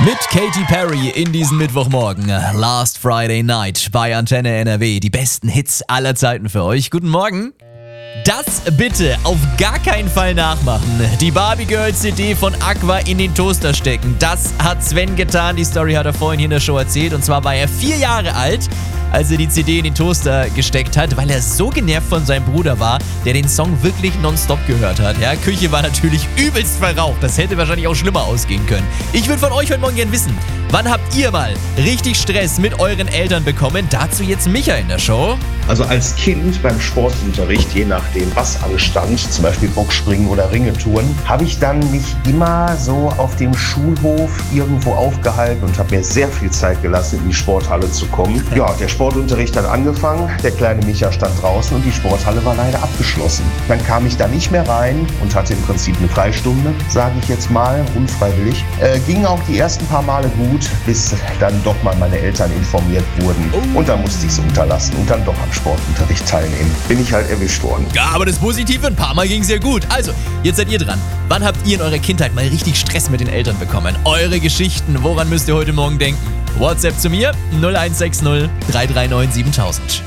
Mit Katy Perry in diesem Mittwochmorgen. Last Friday Night bei Antenne NRW. Die besten Hits aller Zeiten für euch. Guten Morgen. Das bitte auf gar keinen Fall nachmachen. Die Barbie Girl CD von Aqua in den Toaster stecken. Das hat Sven getan. Die Story hat er vorhin hier in der Show erzählt. Und zwar war er 4 Jahre alt, als er die CD in den Toaster gesteckt hat, weil er so genervt von seinem Bruder war, der den Song wirklich nonstop gehört hat. Ja, Küche war natürlich übelst verraucht. Das hätte wahrscheinlich auch schlimmer ausgehen können. Ich würde von euch heute Morgen gerne wissen, wann habt ihr mal richtig Stress mit euren Eltern bekommen? Dazu jetzt Micha in der Show. Also als Kind beim Sportunterricht, je nachdem was anstand, zum Beispiel Boxspringen oder Ringetouren, habe ich dann mich immer so auf dem Schulhof irgendwo aufgehalten und habe mir sehr viel Zeit gelassen, in die Sporthalle zu kommen. Ja, der Sportunterricht hat angefangen, der kleine Micha stand draußen und die Sporthalle war leider abgeschlossen. Dann kam ich da nicht mehr rein und hatte im Prinzip eine Freistunde, sage ich jetzt mal, unfreiwillig. Ging auch die ersten paar Male gut, bis dann doch mal meine Eltern informiert wurden. Und dann musste ich es unterlassen und dann doch am Sportunterricht teilnehmen. Bin ich halt erwischt worden. Ja, aber das Positive, ein paar Mal ging es ja gut. Also, jetzt seid ihr dran. Wann habt ihr in eurer Kindheit mal richtig Stress mit den Eltern bekommen? Eure Geschichten, woran müsst ihr heute Morgen denken? WhatsApp zu mir 0160 339 7000.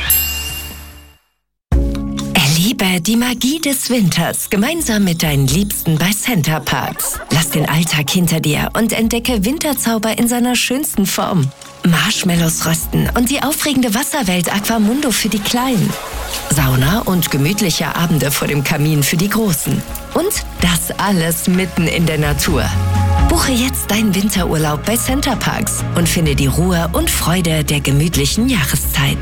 Erlebe die Magie des Winters gemeinsam mit deinen Liebsten bei Center Parcs. Lass den Alltag hinter dir und entdecke Winterzauber in seiner schönsten Form. Marshmallows rösten und die aufregende Wasserwelt Aquamundo für die Kleinen. Sauna und gemütliche Abende vor dem Kamin für die Großen. Und das alles mitten in der Natur. Buche jetzt deinen Winterurlaub bei Center Parcs und finde die Ruhe und Freude der gemütlichen Jahreszeit.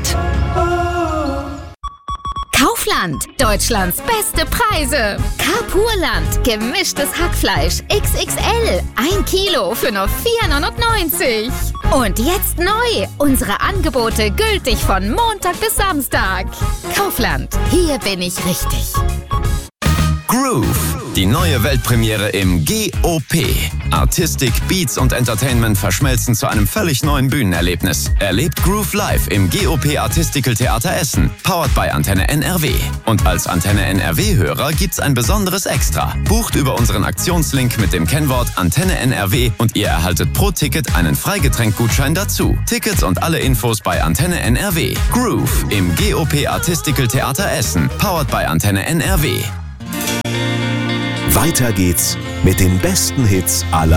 Kaufland, Deutschlands beste Preise. Carpurland, gemischtes Hackfleisch XXL, 1 Kilo für nur 4,99 €. Und jetzt neu, unsere Angebote gültig von Montag bis Samstag. Kaufland, hier bin ich richtig. Groove, die neue Weltpremiere im GOP. Artistik, Beats und Entertainment verschmelzen zu einem völlig neuen Bühnenerlebnis. Erlebt Groove live im GOP Artistical Theater Essen, powered by Antenne NRW. Und als Antenne NRW-Hörer gibt's ein besonderes Extra. Bucht über unseren Aktionslink mit dem Kennwort Antenne NRW und ihr erhaltet pro Ticket einen Freigetränkgutschein dazu. Tickets und alle Infos bei Antenne NRW. Groove im GOP Artistical Theater Essen, powered by Antenne NRW. Weiter geht's mit den besten Hits aller